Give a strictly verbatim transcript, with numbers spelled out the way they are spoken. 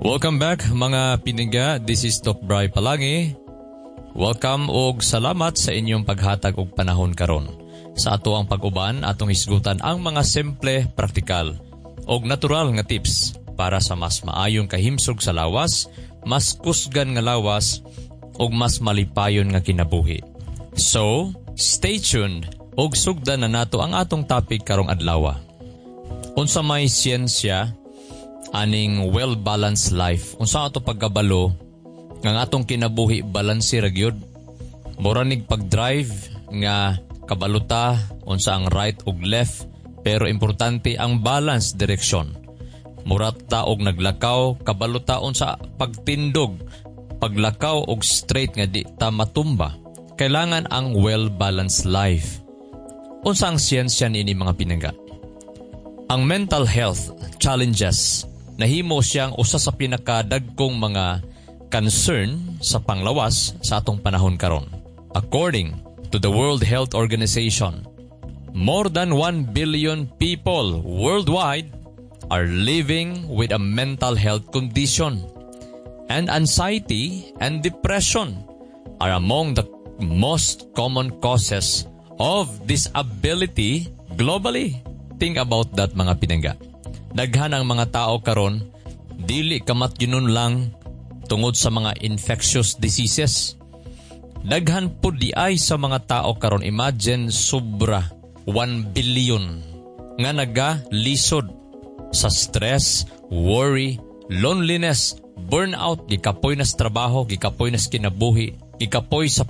Welcome back mga piningga. This is Doc Bri Palangi. Welcome og salamat sa inyong paghatag og panahon karon. Sa ato ang pag-uban, atong hisgutan ang mga simple, praktikal og natural nga tips para sa mas maayong kahimsog sa lawas, mas kusgan nga lawas og mas malipayon nga kinabuhi. So, stay tuned og sugdan na nato ang atong topic karong adlaw. Unsa may siyensya aning well-balanced life. Unsa ato pagkabalo nga atong kinabuhi balanse ra gyud. Mura nig pag-drive nga kabaluta unsa ang right ug left, pero importante ang balance direksyon. Mura ta og naglakaw kabaluta unsa pagtindog, paglakaw og straight nga di ta matumba. Kailangan ang well-balanced life. Unsa ang siyensya niini mga pinangga? Ang mental health challenges nahimo siyang usa sa pinakadagkong mga concern sa panglawas sa atong panahon karon. According to the World Health Organization, more than one billion people worldwide are living with a mental health condition, and anxiety and depression are among the most common causes of disability globally. Think about that mga pinangga. Daghan ang mga tao karon dili kamatyunon lang tungod sa mga infectious diseases. Daghan pud di ay sa mga tao karon, imagine sobra one billion nga naga-lisod sa stress, worry, loneliness, burnout, gikapoy na sa trabaho, gikapoy na sa kinabuhi, gikapoy sa